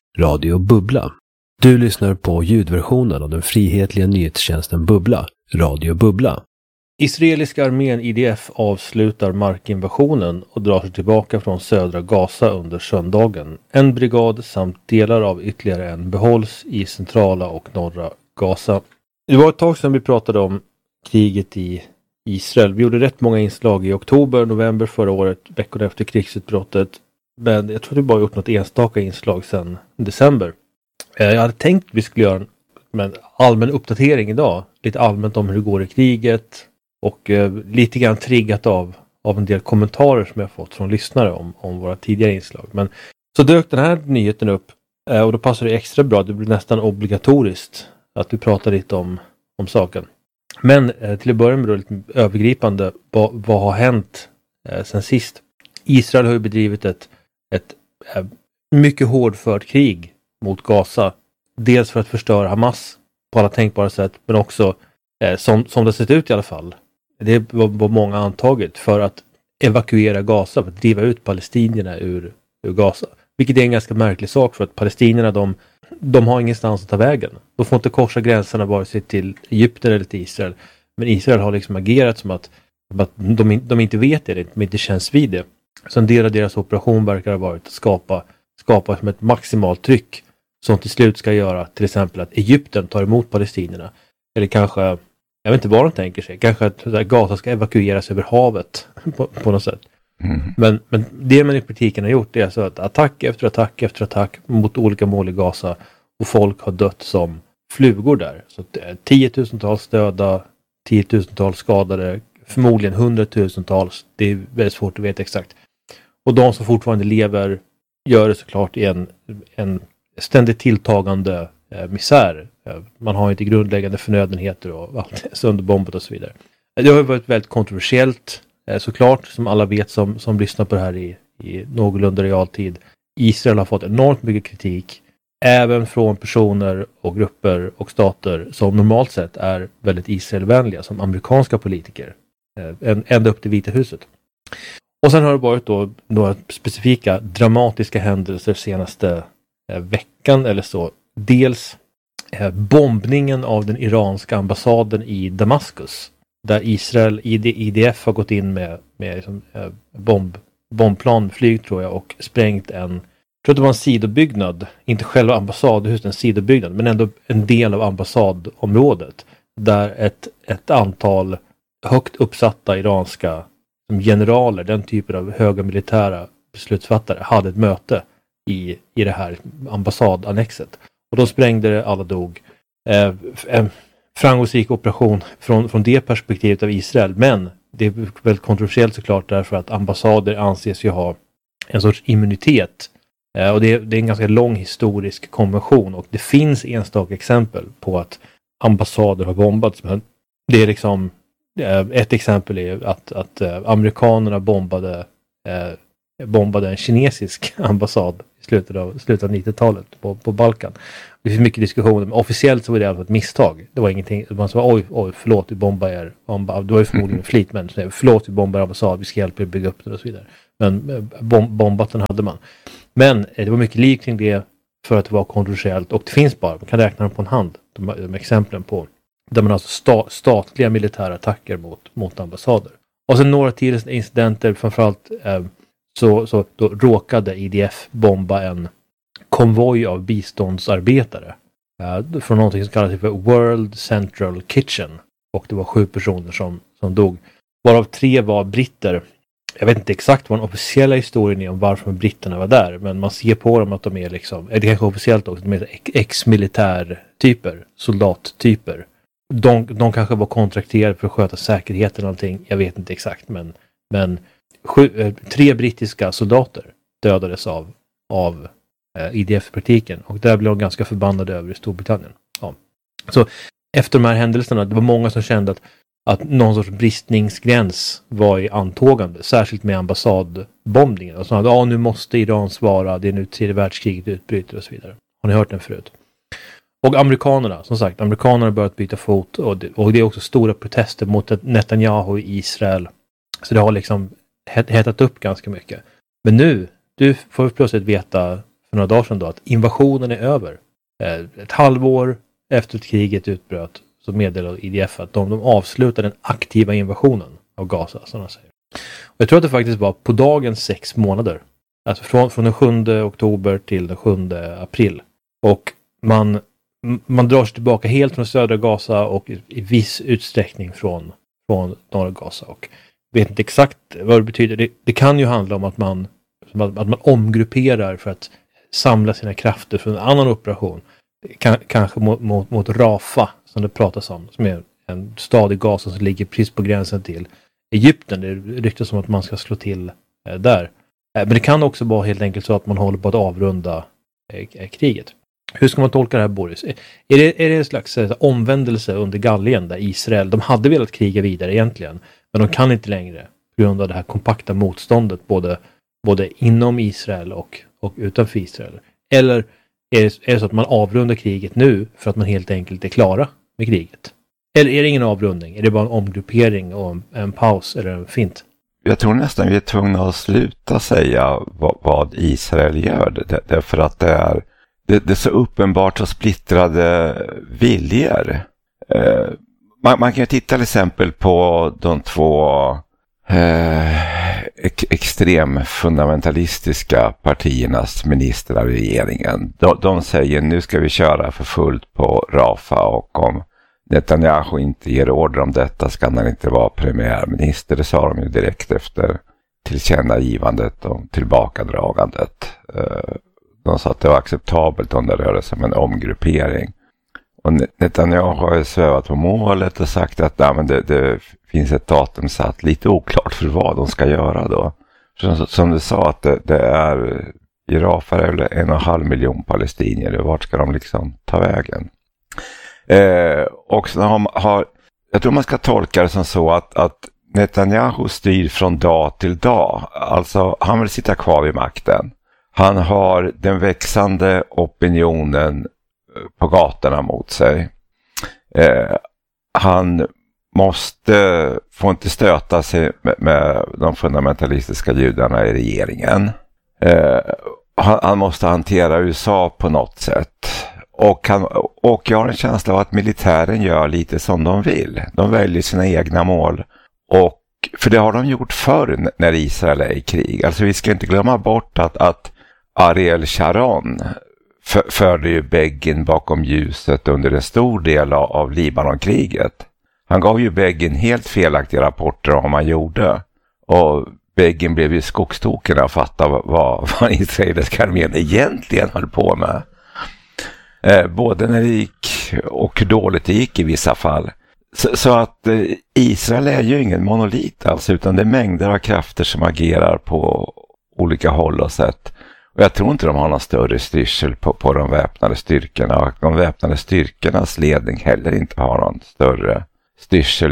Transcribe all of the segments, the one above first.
Radio Bubbla. Du lyssnar på ljudversionen av den frihetliga nyhetstjänsten Bubbla, Radio Bubbla. Israeliska armén IDF avslutar markinvasionen och drar sig tillbaka från södra Gaza under söndagen. En brigad samt delar av ytterligare en behålls i centrala och norra Gaza. Det var ett tag sedan vi pratade om kriget i Israel. Vi gjorde rätt många inslag i oktober, november förra året, veckorna efter krigsutbrottet. Men jag tror att vi bara gjort något enstaka inslag sedan december. Jag hade tänkt att vi skulle göra en allmän uppdatering idag. Lite allmänt om hur det går i kriget. Och lite grann triggat av en del kommentarer som jag fått från lyssnare om våra tidigare inslag. Men så dök den här nyheten upp. Och då passar det extra bra. Det blir nästan obligatoriskt att vi pratar lite om saken. Men till att börja med då lite övergripande. Vad har hänt sen sist? Israel har ju bedrivit ett mycket hårdfört krig mot Gaza. Dels för att förstöra Hamas på alla tänkbara sätt. Men också som det sett ut i alla fall. Det var många antagit för att evakuera Gaza. För att driva ut palestinierna ur Gaza. Vilket är en ganska märklig sak. För att palestinierna de har ingenstans att ta vägen. De får inte korsa gränserna vare sig till Egypten eller till Israel. Men Israel har liksom agerat som att de inte vet det. De inte känns vid det. Så en del av deras operation verkar ha varit att skapa som ett maximalt tryck som till slut ska göra till exempel att Egypten tar emot palestinierna. Eller kanske, jag vet inte vad de tänker sig, kanske att Gaza ska evakueras över havet på något sätt. Men det man i praktiken har gjort är alltså att attack efter attack efter attack mot olika mål i Gaza och folk har dött som flugor där. Så 10-tusentals döda, 10-tusentals skadade, förmodligen 100-tusentals, det är väldigt svårt att veta exakt. Och de som fortfarande lever gör det såklart i en ständigt tilltagande misär. Man har inte grundläggande förnödenheter och allt sönderbombat och så vidare. Det har varit väldigt kontroversiellt såklart, som alla vet som lyssnar på det här i någorlunda realtid. Israel har fått enormt mycket kritik, även från personer och grupper och stater som normalt sett är väldigt Israelvänliga, som amerikanska politiker. Ända upp till Vita huset. Och sen har det varit då några specifika dramatiska händelser senaste veckan eller så. Dels bombningen av den iranska ambassaden i Damaskus. Där Israel, IDF har gått in med liksom, bombplan, flyg tror jag, och sprängt jag tror att det var en sidobyggnad. Inte själva ambassadhuset, en sidobyggnad, men ändå en del av ambassadområdet. Där ett antal högt uppsatta iranska generaler, den typen av höga militära beslutsfattare, hade ett möte i det här ambassadannexet. Och då sprängde det, alla dog. En framgångsrik operation från det perspektivet av Israel, men det är väldigt kontroversiellt såklart därför att ambassader anses ju ha en sorts immunitet. Och det är en ganska lång historisk konvention och det finns enstaka exempel på att ambassader har bombats, men det är liksom ett exempel är att amerikanerna bombade en kinesisk ambassad i slutet av 90-talet på Balkan. Det finns mycket diskussioner, men officiellt så var det ett misstag. Det var ingenting, man sa oj förlåt, vi bombar er. Det var ju förmodligen flit, men förlåt, vi bombar ambassad, vi ska hjälpa er bygga upp den och så vidare. Men bombat den hade man. Men det var mycket likt kring det för att det var kontroversiellt, och det finns bara, man kan räkna dem på en hand, de exemplen på där man alltså statliga militära attacker mot ambassader. Och sen några tidigare incidenter, framförallt så då råkade IDF bomba en konvoj av biståndsarbetare från någonting som kallas för World Central Kitchen. Och det var 7 personer som dog. Varav 3 var britter. Jag vet inte exakt vad den officiella historien är om varför britterna var där. Men man ser på dem att de är liksom, det är kanske officiellt också, de är ex-militärtyper, soldattyper. De kanske var kontrakterade för att sköta säkerheten eller någonting. Jag vet inte exakt, men 3 brittiska soldater dödades av IDF-praktiken. Och där blev de ganska förbannade över i Storbritannien. Ja. Så efter de här händelserna, det var många som kände att någon sorts bristningsgräns var i antågande. Särskilt med ambassadbombningen. Och så att nu måste Iran svara, det är nu 3:e världskriget utbryter och så vidare. Har ni hört den förut? Och amerikanerna, som sagt, har börjat byta fot. Och det är också stora protester mot Netanyahu i Israel. Så det har liksom hettat upp ganska mycket. Men nu, du får plötsligt veta några dagar sedan då att invasionen är över. Ett halvår efter att kriget utbröt så meddelade IDF att de avslutar den aktiva invasionen av Gaza, som de säger. Och jag tror att det faktiskt var på dagen 6 månader. Alltså från den 7 oktober till den 7 april. Och man drar sig tillbaka helt från södra Gaza och i viss utsträckning från norra Gaza. Och vet inte exakt vad det betyder. Det kan ju handla om att man omgrupperar för att samla sina krafter för en annan operation. Kanske mot Rafah, som det pratas om, som är en stad i Gaza som ligger precis på gränsen till Egypten. Det ryktas som att man ska slå till där. Men det kan också vara helt enkelt så att man håller på att avrunda kriget. Hur ska man tolka det här, Boris? Är det en slags omvändelse under Gallien där Israel, de hade velat kriga vidare egentligen, men de kan inte längre på grund av det här kompakta motståndet både inom Israel och utanför Israel? Eller är det så att man avrundar kriget nu för att man helt enkelt är klara med kriget? Eller är det ingen avrundning? Är det bara en omgruppering och en paus eller en fint? Jag tror nästan vi är tvungna att sluta säga vad Israel gör. Därför att det är så uppenbart och splittrade viljor. Man kan ju titta till exempel på de två extremfundamentalistiska partiernas ministrar i regeringen. De säger nu ska vi köra för fullt på Rafah, och om Netanyahu inte ger order om detta ska han inte vara premiärminister. Det sa de ju direkt efter tillkännagivandet om tillbakadragandet. De sa att det var acceptabelt om det rörde sig om en omgruppering. Och Netanyahu har ju svävat på målet och sagt att det finns ett datum satt, lite oklart för vad de ska göra då. Som du sa, att det är i Rafah är det 1,5 miljon palestinier. Vart ska de liksom ta vägen? Och så jag tror man ska tolka det som så att Netanyahu styr från dag till dag. Alltså han vill sitta kvar vid makten. Han har den växande opinionen på gatorna mot sig. Han får inte stöta sig med de fundamentalistiska judarna i regeringen. Han måste hantera USA på något sätt. Och jag har en känsla av att militären gör lite som de vill. De väljer sina egna mål. För det har de gjort förr när Israel är i krig. Alltså vi ska inte glömma bort att Ariel Sharon förde ju Begin bakom ljuset under en stor del av Libanonkriget. Han gav ju Begin helt felaktiga rapporter om vad man gjorde. Och Begin blev ju skogstoken att fatta vad israeliska armén egentligen höll på med. Både när det gick och hur dåligt det gick i vissa fall. Så att Israel är ju ingen monolit alltså, utan det är mängder av krafter som agerar på olika håll och sätt. Och jag tror inte de har någon större styrsel på de väpnade styrkorna. Och de väpnade styrkornas ledning heller inte har någon större styrsel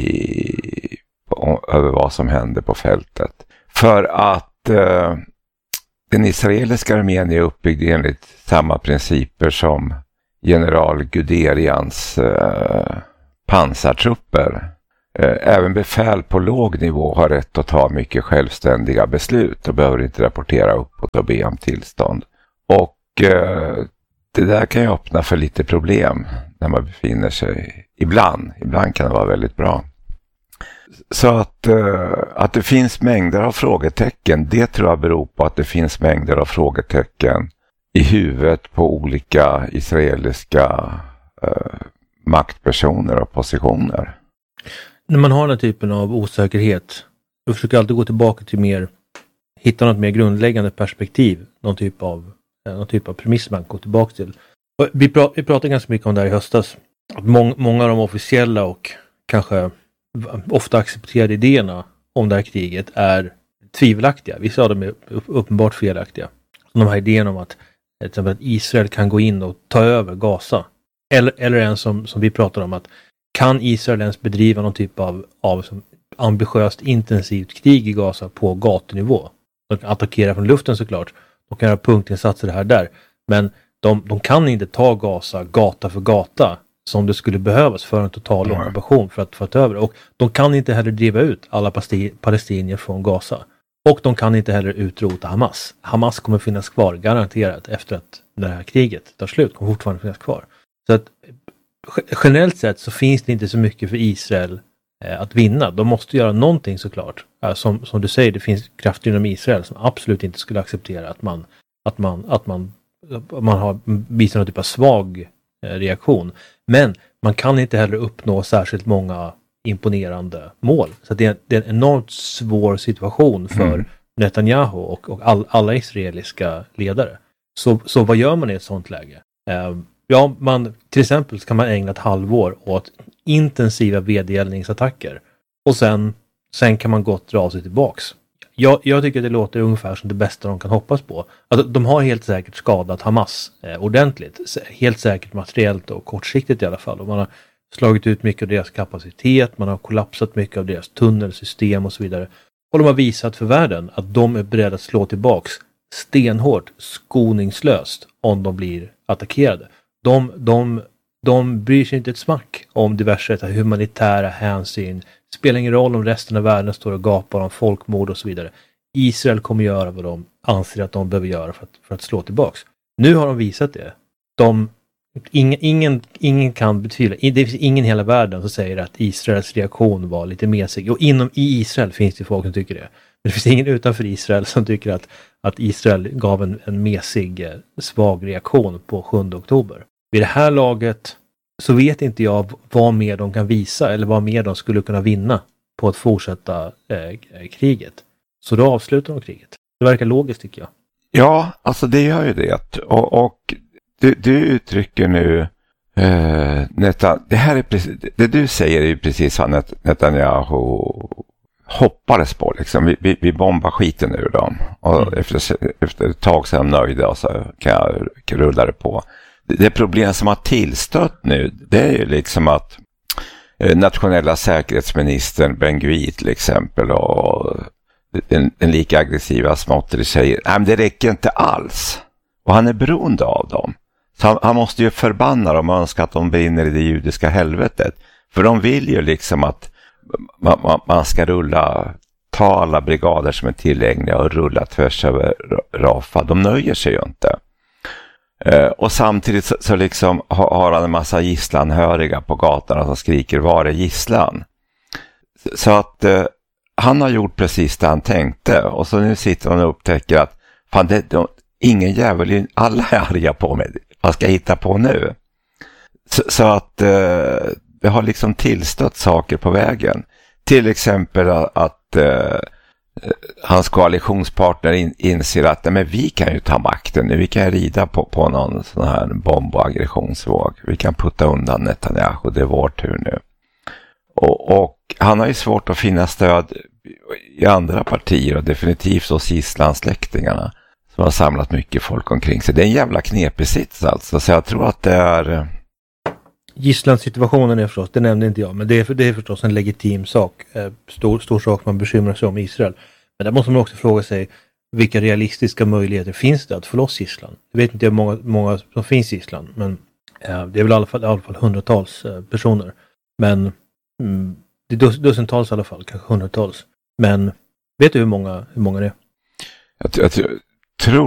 över vad som händer på fältet. För att den israeliska armén är uppbyggd enligt samma principer som general Guderians pansartrupper. Även befäl på låg nivå har rätt att ta mycket självständiga beslut och behöver inte rapportera uppåt och be om tillstånd. Och det där kan ju öppna för lite problem när man befinner sig. Ibland kan det vara väldigt bra. Så att det finns mängder av frågetecken, det tror jag beror på att det finns mängder av frågetecken i huvudet på olika israeliska maktpersoner och positioner. När man har den typen av osäkerhet, då försöker jag alltid gå tillbaka till hitta något mer grundläggande perspektiv, någon typ av premiss man går tillbaka till. Och vi pratade ganska mycket om det här i höstas, att många av de officiella och kanske ofta accepterade idéerna om det här kriget är tvivelaktiga. Vissa av dem är uppenbart felaktiga. Som de här idéerna om att Israel kan gå in och ta över Gaza. Eller en som vi pratar om, att kan Israel ens bedriva någon typ av ambitiöst intensivt krig i Gaza på gatunivå? De kan attackera från luften såklart. De kan göra punktinsatser här där. Men de kan inte ta Gaza gata för gata som det skulle behövas för en total ockupation för att ta över. Och de kan inte heller driva ut alla palestinier från Gaza. Och de kan inte heller utrota Hamas. Hamas kommer finnas kvar garanterat efter att det här kriget tar slut. Kommer fortfarande finnas kvar. Så att generellt sett så finns det inte så mycket för Israel att vinna. De måste göra någonting såklart. Som du säger, det finns krafter inom Israel som absolut inte skulle acceptera att man har visat någon typ av svag reaktion. Men man kan inte heller uppnå särskilt många imponerande mål. Så det är en enormt svår situation för Netanyahu och alla israeliska ledare. Så vad gör man i ett sånt läge? Till exempel kan man ägna ett halvår åt intensiva vedergällningsattacker. Och sen kan man gott dra sig tillbaks. Jag tycker det låter ungefär som det bästa de kan hoppas på. Alltså, de har helt säkert skadat Hamas ordentligt. Helt säkert materiellt och kortsiktigt i alla fall. Och man har slagit ut mycket av deras kapacitet. Man har kollapsat mycket av deras tunnelsystem och så vidare. Och de har visat för världen att de är beredda att slå tillbaks stenhårt, skoningslöst om de blir attackerade. De bryr sig inte ett smack om diverse humanitära hänsyn. Spelar ingen roll om resten av världen står och gapar om folkmord och så vidare. Israel kommer göra vad de anser att de behöver göra för att slå tillbaks. Nu har de visat det. Ingen kan betvivla. Det finns ingen i hela världen som säger att Israels reaktion var lite mesig. Och i Israel finns det folk som tycker det. Men det finns ingen utanför Israel som tycker att Israel gav en mesig, svag reaktion på 7 oktober. Vid det här laget så vet inte jag vad mer de kan visa eller vad mer de skulle kunna vinna på att fortsätta kriget. Så då avslutar de kriget. Det verkar logiskt tycker jag. Ja, alltså det gör ju det. Och du uttrycker nu det här är precis, det du säger är ju precis vad Netanyahu hoppades på liksom. Vi bombar skiten ur dem och efter ett tag så är de nöjda och så kan jag rulla det på. Det problem som har tillstött nu, det är ju liksom att nationella säkerhetsministern Ben-Gvir till exempel och den lika aggressiva Smotrich säger men det räcker inte alls. Och han är beroende av dem. Så han måste ju förbanna dem och önska att de brinner i det judiska helvetet. För de vill ju liksom att man ska ta alla brigader som är tillgängliga och rulla tvärs över Rafa. De nöjer sig ju inte. Och samtidigt så liksom har han en massa gisslanhöriga på gatorna som skriker var är gisslan? Så att han har gjort precis det han tänkte. Och så nu sitter han och upptäcker att fan, ingen jävel, alla är arga på mig. Vad ska jag hitta på nu? Så att det har liksom tillstött saker på vägen. Till exempel att hans koalitionspartner inser att men vi kan ju ta makten nu. Vi kan rida på någon sån här bomb- och aggressionsvåg. Vi kan putta undan Netanyahu. Det är vår tur nu. Och han har ju svårt att finna stöd i andra partier och definitivt hos gisslansläktingarna som har samlat mycket folk omkring sig. Det är en jävla knepig sits alltså. Så jag tror att det är... Gisslansituationen är förstås, det nämnde inte jag, men det är förstås en legitim sak. Stor sak man bekymrar sig om Israel. Men där måste man också fråga sig vilka realistiska möjligheter finns det att få loss gisslan? Jag vet inte hur många som finns i gisslan, men det är väl i alla fall hundratals personer. Men det är dussintals i alla fall, kanske hundratals. Men vet du hur många det är? Jag tror